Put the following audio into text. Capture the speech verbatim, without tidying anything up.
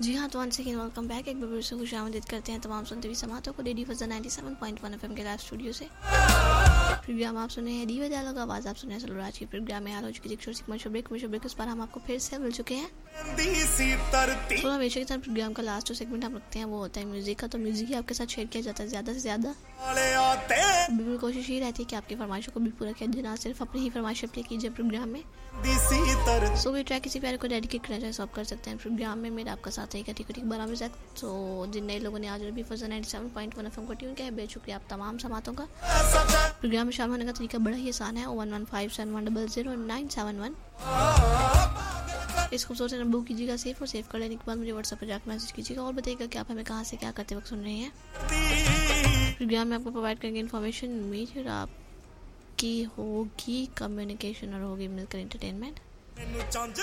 जी हाँ, तो once again welcome back. एक बार फिर से खुशामदीद करते हैं तमाम सुनते हुए समातों को रेडियो फजल ninety seven point one FM के लाइव स्टूडियो से। प्रोग्राम आप सुने हैं दी वजह लगा आवाज़, आप सुने हैं सलूराज की प्रोग्राम में हाल हो चुकी है सिक्मत ब्रेक में ब्रेक। उस पर हम आपको फिर से मिल चुके हैं। तो हमेशा के साथ प्रोग्राम का लास्ट जो सेगमेंट हम रखते हैं वो होता है म्यूजिक का। तो म्यूजिक ही आपके साथ शेयर किया जाता है ज़्यादा से ज़्यादा। बिल्कुल कोशिश ये रहती है कि आपकी फरमाइशों को भी पूरा किया जाए, ना सिर्फ अपनी ही फरमाइश प्ले कीजिए प्रोग्राम में। सो कोई ट्रैक किसी प्यारे को डेडिकेट करना चाहे सब कर सकते हैं प्रोग्राम में। मेरा आपका साथ है कटी कटी बारह बजे तक। तो जिन नए लोगों ने आज भी फजल ninety seven point one FM को ट्यून किया है, बेशुक्रिया आप तमाम समातों का। प्रोग्राम में शामिल होने का तरीका बड़ा ही आसान है। One one five seven one double zero nine seven one इस खूबसूरत नंबर कीजिएगा सेफ, और सेव कर लेने के बाद मुझे व्हाट्सएप पर जाकर मैसेज कीजिएगा और बताइएगा कि आप हमें कहाँ से क्या करते वक्त सुन रहे हैं। प्रोग्राम में आपको प्रोवाइड करेंगे इन्फॉर्मेशन मेजर आपकी होगी कम्युनिकेशन और होगी मिलकर एंटरटेनमेंट।